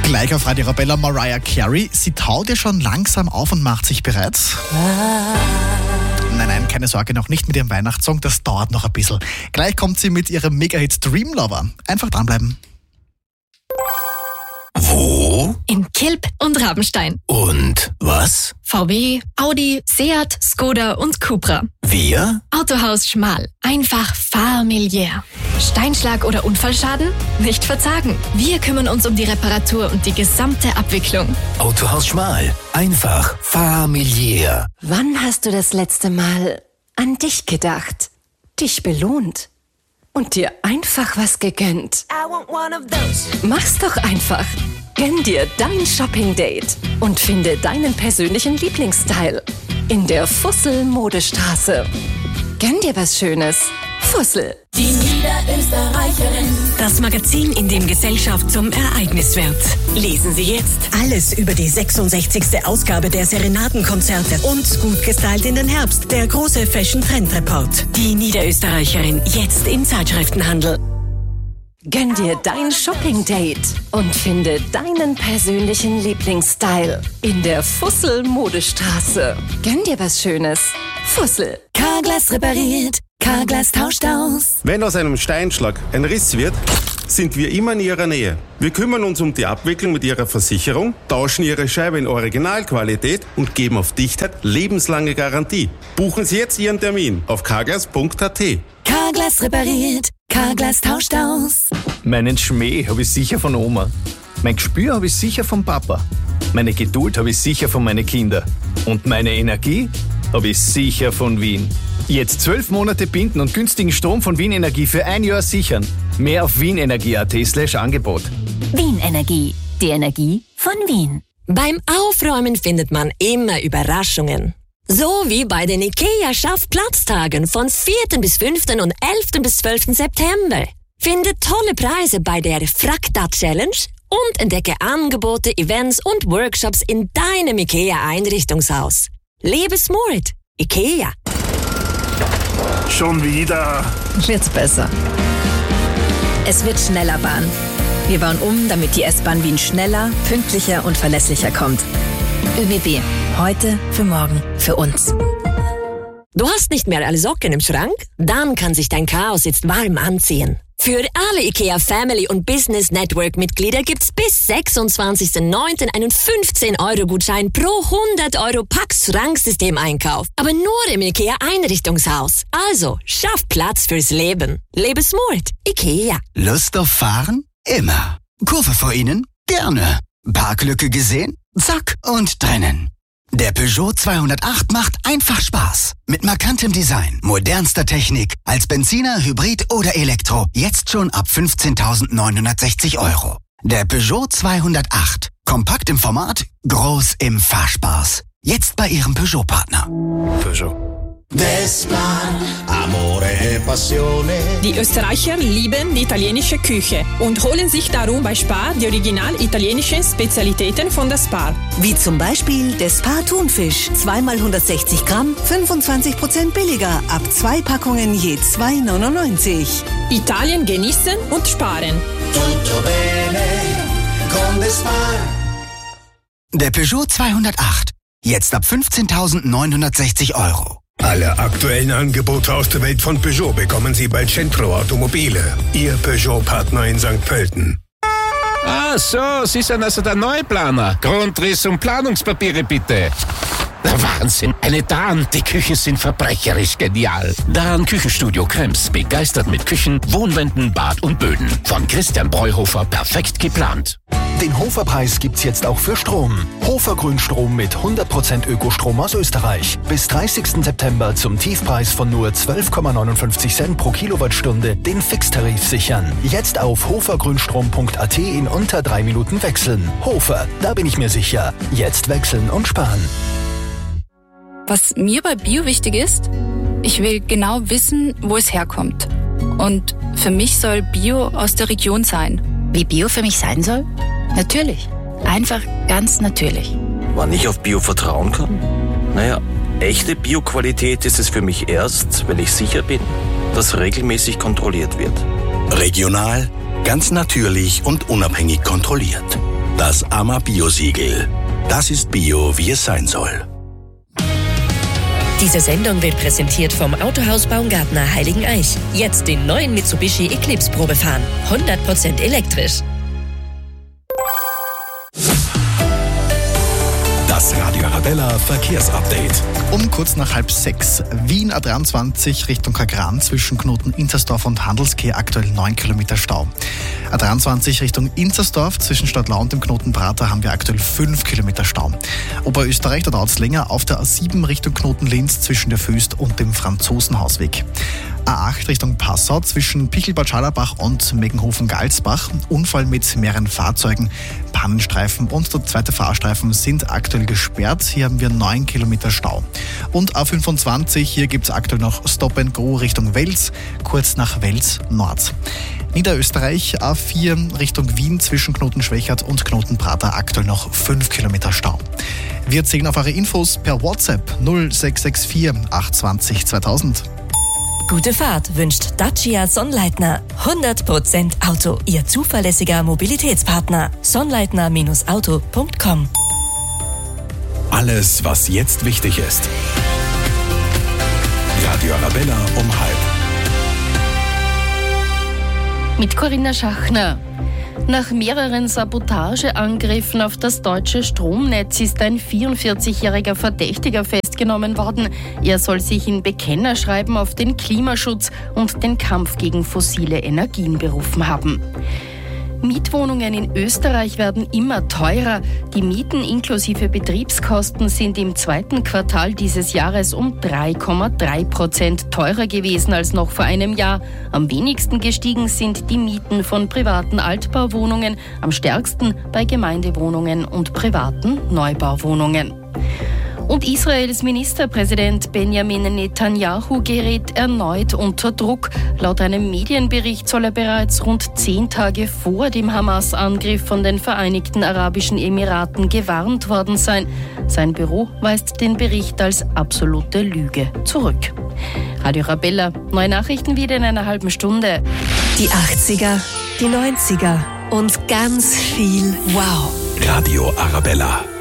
Gleich auf Radio Arabella Mariah Carey. Sie taut ja schon langsam auf und macht sich bereit. Nein, keine Sorge, noch nicht mit ihrem Weihnachtssong, das dauert noch ein bisschen. Gleich kommt sie mit ihrem Mega-Hit Dream Lover. Einfach dranbleiben. Wo? In Kilb und Rabenstein. Und was? VW, Audi, Seat, Skoda und Cupra. Wir? Autohaus Schmal. Einfach familiär. Steinschlag oder Unfallschaden? Nicht verzagen. Wir kümmern uns um die Reparatur und die gesamte Abwicklung. Autohaus Schmal. Einfach familiär. Wann hast du das letzte Mal an dich gedacht? Dich belohnt? Und dir einfach was gegönnt? Mach's doch einfach. Gönn dir dein Shopping-Date und finde deinen persönlichen Lieblingsstyle in der Fussel-Modestraße. Gönn dir was Schönes. Fussel. Die Niederösterreicherin. Das Magazin, in dem Gesellschaft zum Ereignis wird. Lesen Sie jetzt alles über die 66. Ausgabe der Serenadenkonzerte und gut gestylt in den Herbst, der große Fashion-Trend-Report. Die Niederösterreicherin, jetzt im Zeitschriftenhandel. Gönn dir dein Shopping-Date und finde deinen persönlichen Lieblingsstyle in der Fussel-Modestraße. Gönn dir was Schönes. Fussel. Carglass repariert, Carglass tauscht aus. Wenn aus einem Steinschlag ein Riss wird, sind wir immer in Ihrer Nähe. Wir kümmern uns um die Abwicklung mit Ihrer Versicherung, tauschen Ihre Scheibe in Originalqualität und geben auf Dichtheit lebenslange Garantie. Buchen Sie jetzt Ihren Termin auf carglass.at. Carglass repariert, Carglass tauscht aus. Meinen Schmäh habe ich sicher von Oma. Mein Gespür habe ich sicher vom Papa. Meine Geduld habe ich sicher von meinen Kindern. Und meine Energie habe ich sicher von Wien. Jetzt 12 Monate binden und günstigen Strom von Wien Energie für 1 Jahr sichern. Mehr auf wienenergie.at/Angebot. Wien Energie. Die Energie von Wien. Beim Aufräumen findet man immer Überraschungen. So wie bei den IKEA Schaffplatztagen von 4. bis 5. und 11. bis 12. September. Finde tolle Preise bei der Frakta Challenge und entdecke Angebote, Events und Workshops in deinem IKEA-Einrichtungshaus. Lebe smart. IKEA. Schon wieder. Wird's besser. Es wird schneller Bahn. Wir bauen um, damit die S-Bahn Wien schneller, pünktlicher und verlässlicher kommt. ÖBB. Heute, für morgen, für uns. Du hast nicht mehr alle Socken im Schrank? Dann kann sich dein Chaos jetzt warm anziehen. Für alle IKEA Family und Business Network Mitglieder gibt's bis 26.09. einen 15-Euro-Gutschein pro 100 Euro Pax-Schranksystem-Einkauf. Aber nur im IKEA Einrichtungshaus. Also, schaff Platz fürs Leben. Lebe smart. IKEA. Lust auf Fahren? Immer. Kurve vor Ihnen? Gerne. Parklücke gesehen? Zack und drinnen. Der Peugeot 208 macht einfach Spaß. Mit markantem Design, modernster Technik, als Benziner, Hybrid oder Elektro. Jetzt schon ab 15.960 Euro. Der Peugeot 208. Kompakt im Format, groß im Fahrspaß. Jetzt bei Ihrem Peugeot-Partner. Peugeot. Desman, Amore e Passione. Die Österreicher lieben die italienische Küche und holen sich darum bei Spar die original italienischen Spezialitäten von der Spar. Wie zum Beispiel der Spar Thunfisch. 2 x 160 Gramm, 25% billiger. Ab 2 Packungen je 2,99. Italien genießen und sparen. Tutto bene con the Spar. Der Peugeot 208. Jetzt ab 15.960 Euro. Alle aktuellen Angebote aus der Welt von Peugeot bekommen Sie bei Centro Automobile. Ihr Peugeot-Partner in St. Pölten. Ah, so, Sie sind also der Neuplaner. Grundriss und Planungspapiere bitte. Der Wahnsinn. Eine Dahn, die Küchen sind verbrecherisch genial. Dahn Küchenstudio Krems, begeistert mit Küchen, Wohnwänden, Bad und Böden. Von Christian Breuhofer perfekt geplant. Den Hofer-Preis gibt's jetzt auch für Strom. Hofer Grünstrom mit 100% Ökostrom aus Österreich. Bis 30. September zum Tiefpreis von nur 12,59 Cent pro Kilowattstunde den Fixtarif sichern. Jetzt auf hofergrünstrom.at in unter 3 Minuten wechseln. Hofer, da bin ich mir sicher. Jetzt wechseln und sparen. Was mir bei Bio wichtig ist, ich will genau wissen, wo es herkommt. Und für mich soll Bio aus der Region sein. Wie Bio für mich sein soll? Natürlich. Einfach ganz natürlich. Wann ich auf Bio vertrauen kann? Naja, echte Bio-Qualität ist es für mich erst, wenn ich sicher bin, dass regelmäßig kontrolliert wird. Regional, ganz natürlich und unabhängig kontrolliert. Das AMA-Bio-Siegel. Das ist Bio, wie es sein soll. Diese Sendung wird präsentiert vom Autohaus Baumgartner Heiligeneich. Jetzt den neuen Mitsubishi Eclipse Probe fahren. 100% elektrisch. Das Radio Arabella Verkehrsupdate. Um kurz nach 5:30. Wien A23 Richtung Kagran zwischen Knoten Inzersdorf und Handelskehr aktuell 9 Kilometer Stau. A23 Richtung Inzersdorf zwischen Stadtlau und dem Knoten Prater haben wir aktuell 5 Kilometer Stau. Oberösterreich, da dauert es länger, auf der A7 Richtung Knoten Linz zwischen der Föst und dem Franzosenhausweg. A8 Richtung Passau zwischen Pichelbad-Schallerbach und Meggenhofen-Galsbach. Unfall mit mehreren Fahrzeugen, Pannenstreifen und der zweite Fahrstreifen sind aktuell gesperrt. Hier haben wir 9 Kilometer Stau. Und A25, hier gibt es aktuell noch Stop and Go Richtung Wels, kurz nach Wels Nord. Niederösterreich, A4 Richtung Wien zwischen Knoten Schwächert und Knoten Prater aktuell noch 5 Kilometer Stau. Wir zählen auf eure Infos per WhatsApp 0664 820 2000. Gute Fahrt wünscht Dacia Sonnleitner. 100% Auto, Ihr zuverlässiger Mobilitätspartner. Sonnleitner-auto.com. Alles, was jetzt wichtig ist. Radio Arabella um 5:30. Mit Corinna Schachner. Nach mehreren Sabotageangriffen auf das deutsche Stromnetz ist ein 44-jähriger Verdächtiger festgenommen worden. Er soll sich in Bekennerschreiben auf den Klimaschutz und den Kampf gegen fossile Energien berufen haben. Mietwohnungen in Österreich werden immer teurer. Die Mieten inklusive Betriebskosten sind im zweiten Quartal dieses Jahres um 3,3% teurer gewesen als noch vor einem Jahr. Am wenigsten gestiegen sind die Mieten von privaten Altbauwohnungen, am stärksten bei Gemeindewohnungen und privaten Neubauwohnungen. Und Israels Ministerpräsident Benjamin Netanyahu gerät erneut unter Druck. Laut einem Medienbericht soll er bereits rund 10 Tage vor dem Hamas-Angriff von den Vereinigten Arabischen Emiraten gewarnt worden sein. Sein Büro weist den Bericht als absolute Lüge zurück. Radio Arabella, neue Nachrichten wieder in einer halben Stunde. Die 80er, die 90er und ganz viel Wow. Radio Arabella.